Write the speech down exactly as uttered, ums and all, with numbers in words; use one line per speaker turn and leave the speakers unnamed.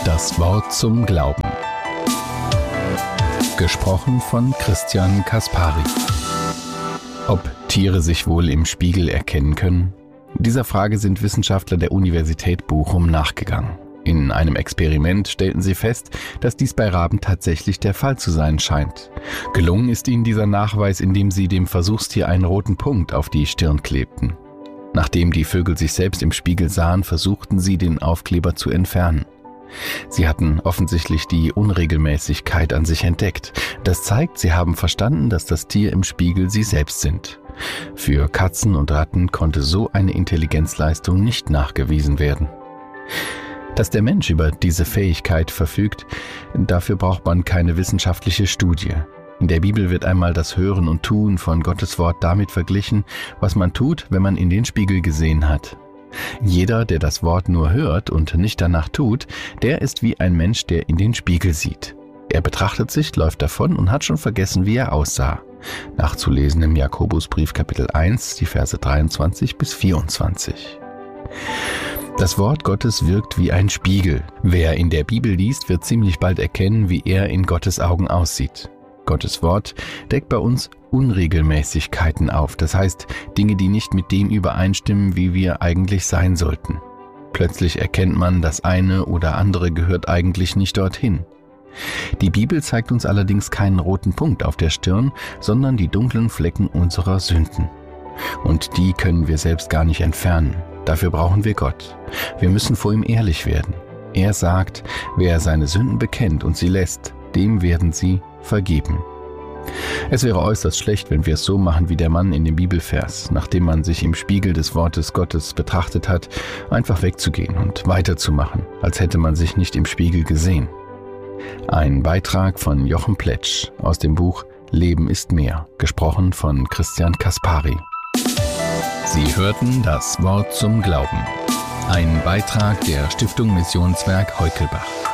Das Wort zum Glauben. Gesprochen von Christian Kaspari. Ob Tiere sich wohl im Spiegel erkennen können? Dieser Frage sind Wissenschaftler der Universität Bochum nachgegangen. In einem Experiment stellten sie fest, dass dies bei Raben tatsächlich der Fall zu sein scheint. Gelungen ist ihnen dieser Nachweis, indem sie dem Versuchstier einen roten Punkt auf die Stirn klebten. Nachdem die Vögel sich selbst im Spiegel sahen, versuchten sie, den Aufkleber zu entfernen. Sie hatten offensichtlich die Unregelmäßigkeit an sich entdeckt. Das zeigt, sie haben verstanden, dass das Tier im Spiegel sie selbst sind. Für Katzen und Ratten konnte so eine Intelligenzleistung nicht nachgewiesen werden. Dass der Mensch über diese Fähigkeit verfügt, dafür braucht man keine wissenschaftliche Studie. In der Bibel wird einmal das Hören und Tun von Gottes Wort damit verglichen, was man tut, wenn man in den Spiegel gesehen hat. Jeder, der das Wort nur hört und nicht danach tut, der ist wie ein Mensch, der in den Spiegel sieht. Er betrachtet sich, läuft davon und hat schon vergessen, wie er aussah. Nachzulesen im Jakobusbrief Kapitel eins, die Verse dreiundzwanzig bis vierundzwanzig. Das Wort Gottes wirkt wie ein Spiegel. Wer in der Bibel liest, wird ziemlich bald erkennen, wie er in Gottes Augen aussieht. Gottes Wort deckt bei uns Unregelmäßigkeiten auf, das heißt Dinge, die nicht mit dem übereinstimmen, wie wir eigentlich sein sollten. Plötzlich erkennt man, das eine oder andere gehört eigentlich nicht dorthin. Die Bibel zeigt uns allerdings keinen roten Punkt auf der Stirn, sondern die dunklen Flecken unserer Sünden. Und die können wir selbst gar nicht entfernen. Dafür brauchen wir Gott. Wir müssen vor ihm ehrlich werden. Er sagt, wer seine Sünden bekennt und sie lässt, dem werden sie vergeben. Es wäre äußerst schlecht, wenn wir es so machen wie der Mann in dem Bibelvers, nachdem man sich im Spiegel des Wortes Gottes betrachtet hat, einfach wegzugehen und weiterzumachen, als hätte man sich nicht im Spiegel gesehen. Ein Beitrag von Jochen Pletsch aus dem Buch Leben ist mehr, gesprochen von Christian Kaspari. Sie hörten das Wort zum Glauben. Ein Beitrag der Stiftung Missionswerk Heukelbach.